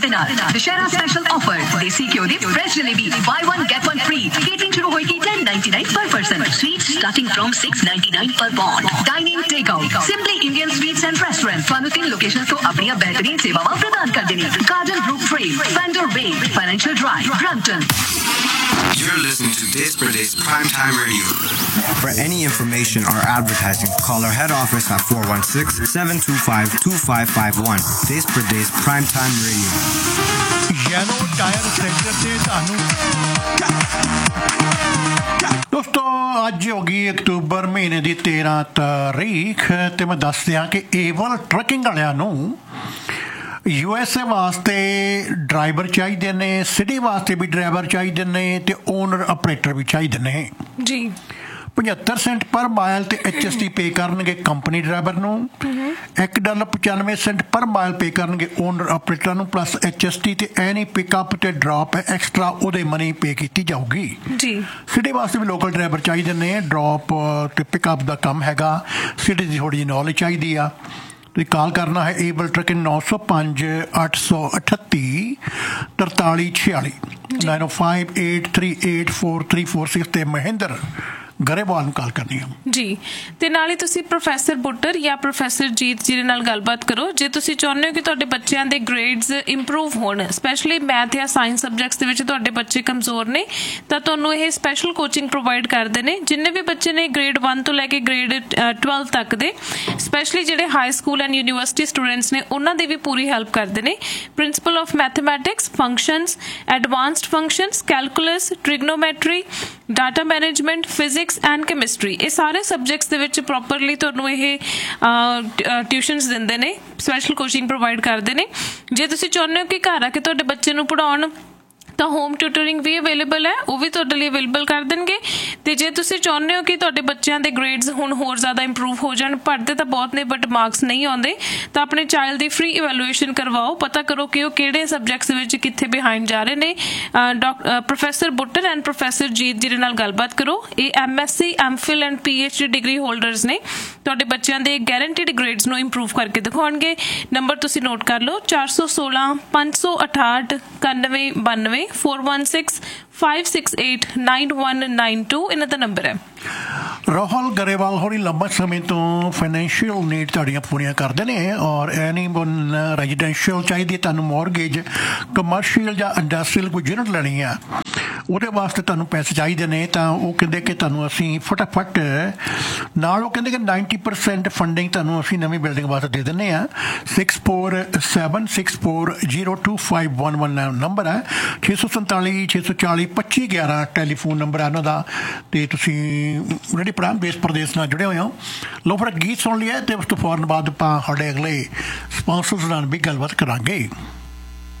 ਦੇ ਨਾਲ Dussehra special offer ਦੇਸੀ ਘਿਓ ਦੀ fresh jalebi buy one get one free catering शुरू होगी 1099 per person sweets starting from 699 per pound dining take out simply Indian sweets and restaurants ਤੁਹਾਨੂੰ 3 locations ਤੋਂ ਆਪਣੀਆਂ ਬਿਹਤਰੀਨ ਸੇਵਾਵਾਂ ਪ੍ਰਦਾਨ ਕਰਦੇ ਨੇ Garden Group Free Vendor Way Financial Drive Brampton You're listening to Des Pradesh Primetime Radio. For any information or advertising, call our head office at 416-725-2551. Des Pradesh Primetime Radio. Yellow tyre centre ਤੇ ਤੁਹਾਨੂੰ ਦੋਸਤੋ ਅੱਜ ਹੋ ਗਈ October ਮਹੀਨੇ ਦੀ 13 ਤਾਰੀਖ ਤੇ ਮੈਂ ਦੱਸ ਦਿਆਂ ਕਿ ਏਵਲ ਟਰੱਕਿੰਗ ਵਾਲਿਆਂ ਨੂੰ USA ਵਾਸਤੇ ਡਰਾਈਵਰ ਚਾਹੀਦੇ ਨੇ ਸਿਟੀ ਵਾਸਤੇ ਵੀ ਡਰਾਈਵਰ ਚਾਹੀਦੇ ਨੇ ਤੇ ਓਨਰ ਆਪਰੇਟਰ ਵੀ ਚਾਹੀਦੇ ਨੇ ਜੀ 75 ਸੈਂਟ ਪਰ ਮਾਈਲ ਤੇ HST ਪੇ ਕਰਨਗੇ ਕੰਪਨੀ ਡਰਾਈਵਰ ਨੂੰ $1.95 ਪਰ ਮਾਈਲ ਪੇ ਕਰਨਗੇ ਓਨਰ ਆਪਰੇਟਰ ਨੂੰ ਪਲੱਸ HST ਤੇ ਐਨੀ ਪਿਕਅਪ ਤੇ ਡ੍ਰੌਪ ਐਕਸਟਰਾ ਉਹਦੇ ਮਨੀ ਪੇ ਕੀਤੀ ਜਾਊਗੀ ਜੀ ਸਿਟੀ ਵਾਸਤੇ ਵੀ ਲੋਕਲ ਡਰਾਈਵਰ ਚਾਹੀਦੇ ਨੇ ਡ੍ਰੌਪ ਤੇ ਪਿਕਅਪ ਦਾ ਕੰਮ ਹੈਗਾ ਸਿਟੀ ਦੀ ਥੋੜ੍ਹੀ ਜਿਹੀ ਨੌਲੇਜ ਚਾਹੀਦੀ ਆ ਤੁਸੀਂ ਕਾਲ ਕਰਨਾ ਹੈ ਏਬਲ ਟਰੱਕਿੰਗ 905-838-4346 905-838-4346 ਤੇ ਮਹਿੰਦਰ ਗਰੇਵਾਲ ਨੂੰ ਕਾਲ ਕਰਨੀ ਹੈ ਜੀ ਤੇ ਨਾਲੇ ਤੁਸੀਂ ਪ੍ਰੋਫੈਸਰ ਬੁੱਟਰ ਜਾਂ ਪ੍ਰੋਫੈਸਰ ਜੀਤ ਜੀ ਦੇ ਨਾਲ ਗੱਲਬਾਤ ਕਰੋ ਜੇ ਤੁਸੀਂ ਚਾਹੁੰਦੇ ਹੋ ਕਿ ਤੁਹਾਡੇ ਬੱਚਿਆਂ ਦੇ ਗ੍ਰੇਡਸ ਇੰਪਰੂਵ ਹੋਣ ਸਪੈਸ਼ਲੀ ਮੈਥ ਜਾਂ ਸਾਇੰਸ ਸਬਜੈਕਟਸ ਦੇ ਵਿੱਚ ਤੁਹਾਡੇ ਬੱਚੇ ਕਮਜ਼ੋਰ ਨੇ ਤਾਂ ਤੁਹਾਨੂੰ ਇਹ ਸਪੈਸ਼ਲ ਕੋਚਿੰਗ ਪ੍ਰੋਵਾਈਡ ਕਰਦੇ ਨੇ ਜਿੰਨੇ ਵੀ ਬੱਚੇ ਨੇ ਗ੍ਰੇਡ 1 ਤੋਂ ਲੈ ਕੇ ਗ੍ਰੇਡ 12 ਤੱਕ ਦੇ ਸਪੈਸ਼ਲੀ ਜਿਹੜੇ high school and university students ਨੇ ਉਹਨਾਂ ਦੀ ਵੀ ਪੂਰੀ ਹੈਲਪ ਕਰਦੇ ਨੇ principal of mathematics functions advanced functions calculus trigonometry data management physics and chemistry ਇਹ ਸਾਰੇ ਸਬਜੈਕਟਸ ਦੇ ਵਿੱਚ ਪ੍ਰੋਪਰਲੀ ਤੁਹਾਨੂੰ ਇਹ ਟਿਊਸ਼ਨਸ ਦਿੰਦੇ ਨੇ ਸਪੈਸ਼ਲ ਕੋਚਿੰਗ ਪ੍ਰੋਵਾਈਡ ਕਰਦੇ ਨੇ ਜੇ ਤੁਸੀਂ ਚਾਹੁੰਦੇ ਹੋ ਕਿ ਘਰ ਆ ਕੇ ਤੁਹਾਡੇ ਬੱਚੇ ਨੂੰ ਪੜ੍ਹਾਉਣ ਤਾਂ ਹੋਮ ਟਿਊਟਰਿੰਗ ਵੀ ਅਵੇਲੇਬਲ ਹੈ ਉਹ ਵੀ ਤੁਹਾਡੇ ਲਈ ਅਵੇਲੇਬਲ ਕਰ ਦੇਣਗੇ ਤੇ ਜੇ ਤੁਸੀਂ ਚਾਹੁੰਦੇ ਹੋ ਕਿ ਤੁਹਾਡੇ ਬੱਚਿਆਂ ਦੇ ਗ੍ਰੇਡਸ ਹੁਣ ਹੋਰ ਜ਼ਿਆਦਾ ਇੰਪਰੂਵ ਹੋ ਜਾਣ ਪੜ੍ਹਦੇ ਤਾਂ ਬਹੁਤ ਨੇ ਬਟ ਮਾਰਕਸ ਨਹੀਂ ਆਉਂਦੇ ਤਾਂ ਆਪਣੇ ਚਾਈਲਡ ਦੀ ਫ੍ਰੀ ਇਵੈਲੂਏਸ਼ਨ ਕਰਵਾਓ ਪਤਾ ਕਰੋ ਕਿ ਉਹ ਕਿਹੜੇ ਸਬਜੈਕਟਸ ਵਿੱਚ ਕਿੱਥੇ ਬਿਹਾਈਂਡ ਜਾ ਰਹੇ ਨੇ ਪ੍ਰੋਫੈਸਰ ਬੁੱਟਰ ਐਂਡ ਪ੍ਰੋਫੈਸਰ ਜੀਤ ਜੀ ਦੇ ਨਾਲ ਗੱਲਬਾਤ ਕਰੋ ਇਹ MSc MPhil and PhD degree holders ਨੇ ਤੁਹਾਡੇ ਬੱਚਿਆਂ ਦੇ ਗੈਰੰਟੀਡ ਗ੍ਰੇਡਸ ਨੂੰ ਇੰਪਰੂਵ ਕਰਕੇ ਦਿਖਾਉਣਗੇ ਨੰਬਰ ਤੁਸੀਂ ਨੋਟ ਕਰ ਲਓ 416 568 9192 416-568-9192 ਇਹਨਾਂ ਦਾ ਨੰਬਰ ਹੈ ਰਾਹੁਲ ਗਰੇਵਾਲ ਹੋਣੀ ਲੰਬਾ ਸਮੇਂ ਤੋਂ ਫਾਈਨੈਂਸ਼ੀਅਲ ਨੀਡ ਤੁਹਾਡੀਆਂ ਪੂਰੀਆਂ ਕਰਦੇ ਨੇ ਔਰ ਐਨੀ ਵਨ ਰੈਜ਼ੀਡੈਂਸ਼ੀਅਲ ਚਾਹੀਦੀ ਤੁਹਾਨੂੰ ਮੌਰਗੇਜ ਕਮਰਸ਼ੀਅਲ ਜਾਂ ਇੰਡਸਟਰੀਅਲ ਕੋਈ ਯੂਨਿਟ ਲੈਣੀ ਆ ਉਹਦੇ ਵਾਸਤੇ ਤੁਹਾਨੂੰ ਪੈਸੇ ਚਾਹੀਦੇ ਨੇ ਤਾਂ ਉਹ ਕਹਿੰਦੇ ਕਿ ਤੁਹਾਨੂੰ ਅਸੀਂ ਫਟਾਫਟ ਨਾਲ ਉਹ ਕਹਿੰਦੇ ਕਿ 90% ਫੰਡਿੰਗ ਤੁਹਾਨੂੰ ਅਸੀਂ ਨਵੀਂ ਬਿਲਡਿੰਗ ਵਾਸਤੇ ਦੇ ਦਿੰਦੇ ਹਾਂ 6476402511 ਨੰਬਰ ਹੈ 647-640-2511 ਟੈਲੀਫੋਨ ਨੰਬਰ ਹੈ ਉਹਨਾਂ ਦਾ ਤੇ ਤੁਸੀਂ ਜਿਹੜੇ ਦੇਸ਼ ਪ੍ਰਦੇਸ਼ ਨਾਲ ਜੁੜੇ ਹੋਏ ਹੋ ਲੋ ਫਿਰ ਗੀਤ ਸੁਣ ਲਿਆ ਤੇ ਉਸ ਤੋਂ ਫੌਰਨ ਬਾਅਦ ਆਪਾਂ ਸਾਡੇ ਅਗਲੇ ਸਪਾਂਸਰਸ ਨਾਲ ਵੀ ਗੱਲਬਾਤ ਕਰਾਂਗੇ